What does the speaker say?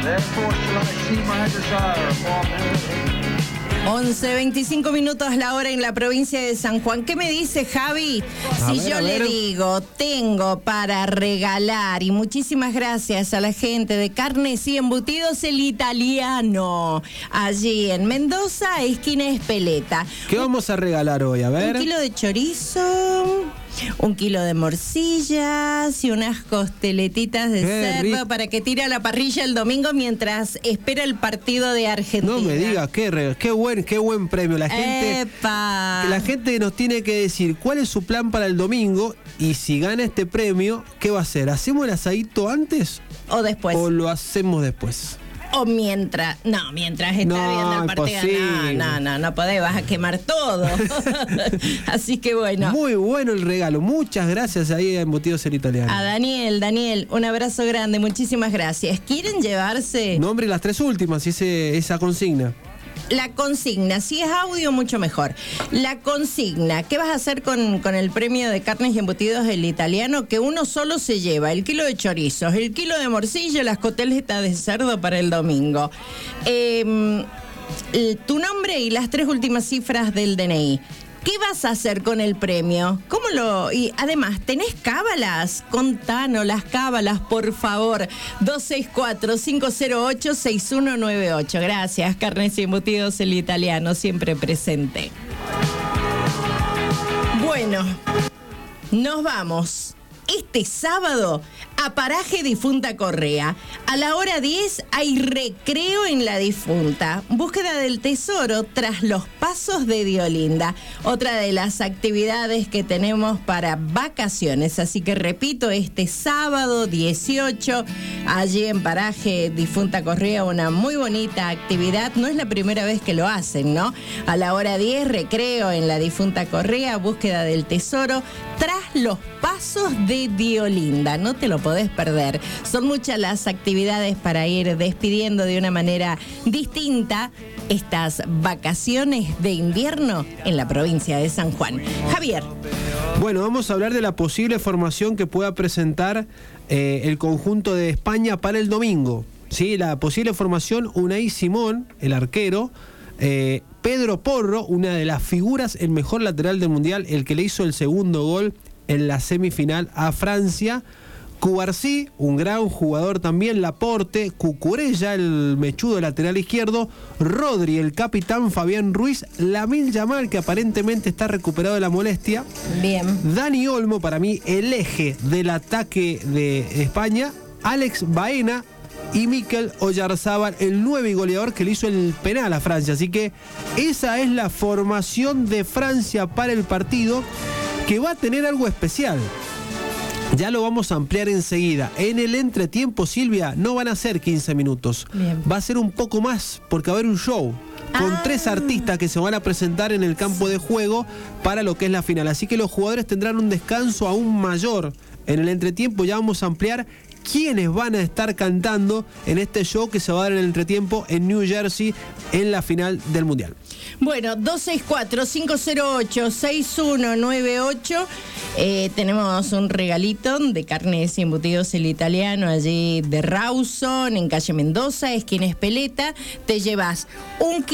11:25 minutos la hora en la provincia de San Juan. ¿Qué me dice Javi? Si yo le digo, tengo para regalar, y muchísimas gracias a la gente de Carnes y Embutidos El Italiano, allí en Mendoza, esquina Espeleta. ¿Qué vamos a regalar hoy? A ver. 1 kilo de chorizo, 1 kilo de morcillas y unas costeletitas de cerdo rico, para que tire a la parrilla el domingo mientras espera el partido de Argentina. No me digas, qué buen premio. La gente nos tiene que decir cuál es su plan para el domingo, y si gana este premio, ¿qué va a hacer? ¿Hacemos el asadito antes? ¿O después? ¿O lo hacemos después? O mientras está viendo el partido. No podés, vas a quemar todo. Así que bueno. Muy bueno el regalo, muchas gracias ahí a Embutidos El Italiano. A Daniel, un abrazo grande, muchísimas gracias. ¿Quieren llevarse? Nombre las 3 últimas, esa consigna. La consigna, si es audio, mucho mejor. La consigna, ¿qué vas a hacer con el premio de Carnes y Embutidos El Italiano? Que uno solo se lleva el kilo de chorizos, el kilo de morcilla, las costeletas de cerdo para el domingo. Tu nombre y las 3 últimas cifras del DNI. ¿Qué vas a hacer con el premio? Y además, ¿tenés cábalas? Contanos las cábalas, por favor. 264-508-6198. Gracias, Carnes y Embutidos El Italiano, siempre presente. Bueno, nos vamos. Este sábado a Paraje Difunta Correa. A la hora 10 hay recreo en la difunta. Búsqueda del tesoro tras los pasos de Diolinda. Otra de las actividades que tenemos para vacaciones. Así que repito, este sábado 18, allí en Paraje Difunta Correa, una muy bonita actividad. No es la primera vez que lo hacen, ¿no? A la hora 10, recreo en la difunta Correa, búsqueda del tesoro tras los pasos de Diolinda. No te lo podés perder. Son muchas las actividades para ir despidiendo de una manera distinta estas vacaciones de invierno en la provincia de San Juan. Javier. Bueno, vamos a hablar de la posible formación que pueda presentar el conjunto de España para el domingo. ¿Sí? La posible formación: Unai Simón, el arquero, Pedro Porro, una de las figuras, el mejor lateral del Mundial, el que le hizo el segundo gol en la semifinal a Francia, Cubarsí, un gran jugador también, Laporte, Cucurella, el mechudo lateral izquierdo, Rodri, el capitán, Fabián Ruiz, Lamine Yamal, que aparentemente está recuperado de la molestia. Bien. Dani Olmo, para mí el eje del ataque de España, Alex Baena y Mikel Oyarzábal, el 9 y goleador que le hizo el penal a Francia. Así que esa es la formación de Francia para el partido, que va a tener algo especial. Ya lo vamos a ampliar enseguida. En el entretiempo, Silvia, no van a ser 15 minutos. Bien. Va a ser un poco más, porque va a haber un show con 3 artistas que se van a presentar en el campo de juego para lo que es la final. Así que los jugadores tendrán un descanso aún mayor. En el entretiempo ya vamos a ampliar quiénes van a estar cantando en este show que se va a dar en el entretiempo en New Jersey en la final del Mundial. Bueno, 264-508-6198. Tenemos un regalito de Carnes y Embutidos El Italiano, allí de Rawson, en calle Mendoza, esquina Espeleta. Te llevas 1